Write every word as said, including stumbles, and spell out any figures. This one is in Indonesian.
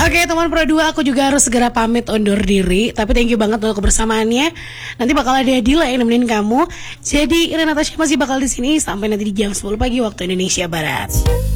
Oke teman Pro dua, aku juga harus segera pamit undur diri. Tapi thank you banget untuk kebersamaannya. Nanti bakal ada Dila yang nemenin kamu. Jadi Renata masih bakal di sini sampai nanti di jam sepuluh pagi waktu Indonesia Barat.